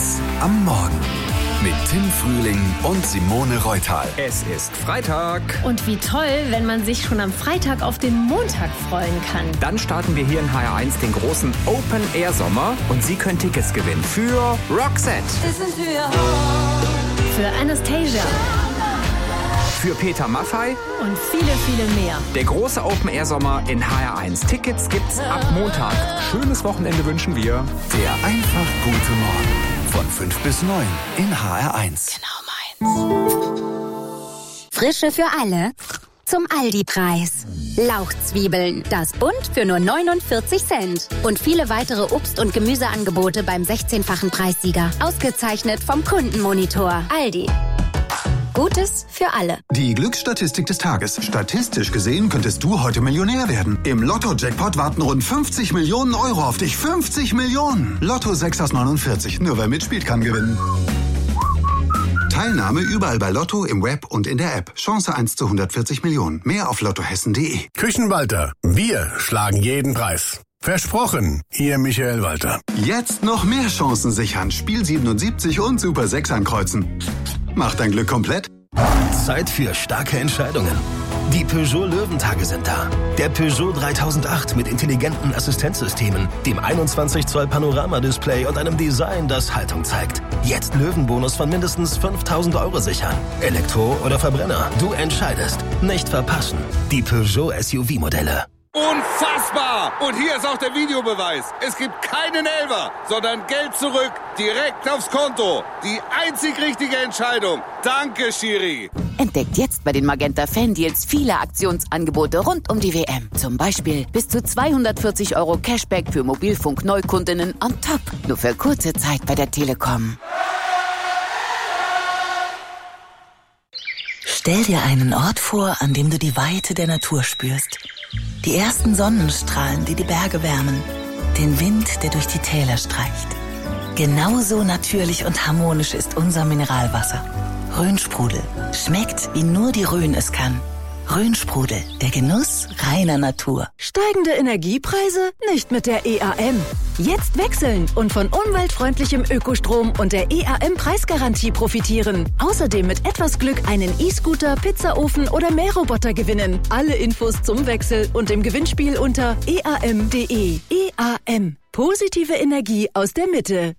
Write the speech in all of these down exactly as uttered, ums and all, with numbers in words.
eins am Morgen mit Tim Frühling und Simone Reutal. Es ist Freitag. Und wie toll, wenn man sich schon am Freitag auf den Montag freuen kann. Dann starten wir hier in H R eins den großen Open-Air-Sommer und Sie können Tickets gewinnen für Roxette, Für Anastasia für Peter Maffay und viele, viele mehr. Der große Open-Air-Sommer in H R eins. Tickets gibt's ab Montag. Schönes Wochenende wünschen wir. Der einfach gute Morgen von fünf bis neun in H R eins. Genau meins. Frische für alle zum Aldi-Preis. Lauchzwiebeln, das Bund für nur neunundvierzig Cent. Und viele weitere Obst- und Gemüseangebote beim sechzehnfachen Preissieger. Ausgezeichnet vom Kundenmonitor. Aldi. Gutes für alle. Die Glücksstatistik des Tages. Statistisch gesehen könntest du heute Millionär werden. Im Lotto-Jackpot warten rund fünfzig Millionen Euro auf dich. fünfzig Millionen! Lotto sechs aus neunundvierzig. Nur wer mitspielt, kann gewinnen. Teilnahme überall bei Lotto, im Web und in der App. Chance eins zu hundertvierzig Millionen. Mehr auf lottohessen punkt de. Küchenwalter. Wir schlagen jeden Preis. Versprochen, Ihr Michael Walter. Jetzt noch mehr Chancen sichern. Spiel siebenundsiebzig und Super sechs ankreuzen. Mach dein Glück komplett. Zeit für starke Entscheidungen. Die Peugeot Löwentage sind da. Der Peugeot dreitausendacht mit intelligenten Assistenzsystemen, dem einundzwanzig Zoll Panoramadisplay und einem Design, das Haltung zeigt. Jetzt Löwenbonus von mindestens fünftausend Euro sichern. Elektro oder Verbrenner, du entscheidest. Nicht verpassen. Die Peugeot S U V-Modelle. Unfassbar! Und hier ist auch der Videobeweis. Es gibt keinen Elfer, sondern Geld zurück, direkt aufs Konto. Die einzig richtige Entscheidung. Danke, Schiri. Entdeckt jetzt bei den Magenta Fan-Deals viele Aktionsangebote rund um die W M. Zum Beispiel bis zu zweihundertvierzig Euro Cashback für Mobilfunk-Neukundinnen on top. Nur für kurze Zeit bei der Telekom. Stell dir einen Ort vor, an dem du die Weite der Natur spürst. Die ersten Sonnenstrahlen, die die Berge wärmen. Den Wind, der durch die Täler streicht. Genauso natürlich und harmonisch ist unser Mineralwasser. Rhönsprudel. Schmeckt, wie nur die Rhön es kann. Rhönsprudel, der Genuss reiner Natur. Steigende Energiepreise? Nicht mit der E A M. Jetzt wechseln und von umweltfreundlichem Ökostrom und der E A M-Preisgarantie profitieren. Außerdem mit etwas Glück einen E-Scooter, Pizzaofen oder Mähroboter gewinnen. Alle Infos zum Wechsel und im Gewinnspiel unter e a m punkt de. E A M. Positive Energie aus der Mitte.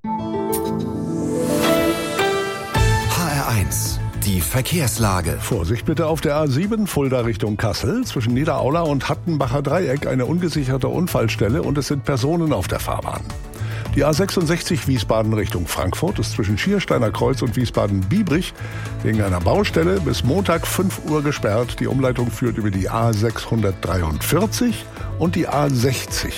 H R eins. Die Verkehrslage. Vorsicht bitte auf der A sieben, Fulda Richtung Kassel. Zwischen Niederaula und Hattenbacher Dreieck eine ungesicherte Unfallstelle und es sind Personen auf der Fahrbahn. Die A sechsundsechzig Wiesbaden Richtung Frankfurt ist zwischen Schiersteiner Kreuz und Wiesbaden-Biebrich wegen einer Baustelle bis Montag fünf Uhr gesperrt. Die Umleitung führt über die A sechshundertdreiundvierzig und die A sechzig.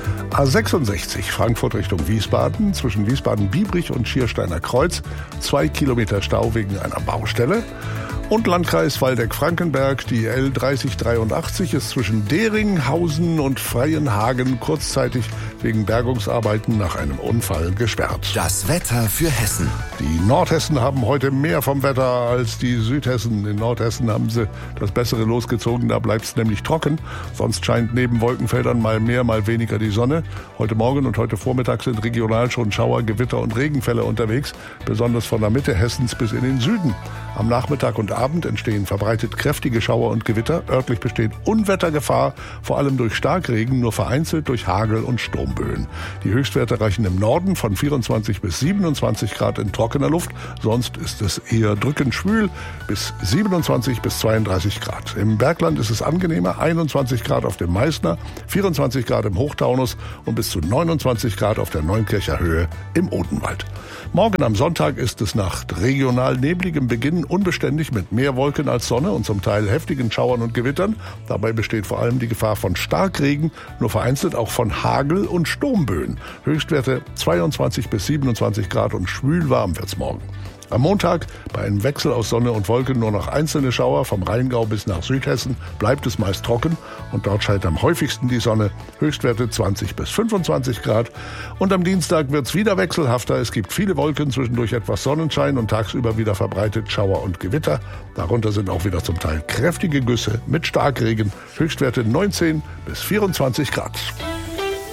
A sechsundsechzig Frankfurt Richtung Wiesbaden, zwischen Wiesbaden-Biebrich und Schiersteiner Kreuz, zwei Kilometer Stau wegen einer Baustelle. Und Landkreis Waldeck-Frankenberg, die L dreißig dreiundachtzig ist zwischen Deringhausen und Freienhagen kurzzeitig wegen Bergungsarbeiten nach einem Unfall gesperrt. Das Wetter für Hessen. Die Nordhessen haben heute mehr vom Wetter als die Südhessen. In Nordhessen haben sie das Bessere losgezogen, da bleibt es nämlich trocken. Sonst scheint neben Wolkenfeldern mal mehr, mal weniger die Sonne. Heute Morgen und heute Vormittag sind regional schon Schauer, Gewitter und Regenfälle unterwegs, besonders von der Mitte Hessens bis in den Süden. Am Nachmittag und Abend entstehen verbreitet kräftige Schauer und Gewitter. Örtlich besteht Unwettergefahr, vor allem durch Starkregen, nur vereinzelt durch Hagel und Sturmböen. Die Höchstwerte reichen im Norden von vierundzwanzig bis siebenundzwanzig Grad in trockener Luft. Sonst ist es eher drückend schwül bis siebenundzwanzig bis zweiunddreißig Grad. Im Bergland ist es angenehmer, einundzwanzig Grad auf dem Meißner, vierundzwanzig Grad im Hochtaunus und bis zu neunundzwanzig Grad auf der Neunkircher Höhe im Odenwald. Morgen am Sonntag ist es nach regional nebligem Beginn unbeständig mit mehr Wolken als Sonne und zum Teil heftigen Schauern und Gewittern. Dabei besteht vor allem die Gefahr von Starkregen, nur vereinzelt auch von Hagel und Sturmböen. Höchstwerte zweiundzwanzig bis siebenundzwanzig Grad und schwül warm wird's morgen. Am Montag, bei einem Wechsel aus Sonne und Wolken, nur noch einzelne Schauer. Vom Rheingau bis nach Südhessen bleibt es meist trocken und dort scheint am häufigsten die Sonne. Höchstwerte zwanzig bis fünfundzwanzig Grad. Und am Dienstag wird's wieder wechselhafter. Es gibt viele Wolken, zwischendurch etwas Sonnenschein und tagsüber wieder verbreitet Schauer und Gewitter. Darunter sind auch wieder zum Teil kräftige Güsse mit Starkregen. Höchstwerte neunzehn bis vierundzwanzig Grad.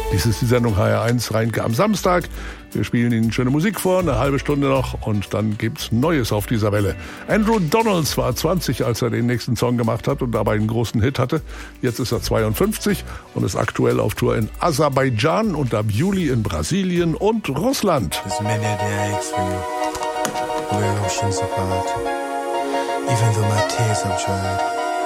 Dies ist die Sendung H R eins Rheinke am Samstag. Wir spielen Ihnen schöne Musik vor, eine halbe Stunde noch und dann gibt's Neues auf dieser Welle. Andrew Donalds war zwanzig, als er den nächsten Song gemacht hat und dabei einen großen Hit hatte. Jetzt ist er zweiundfünfzig und ist aktuell auf Tour in Aserbaidschan und ab Juli in Brasilien und Russland. Even though my tears have dried,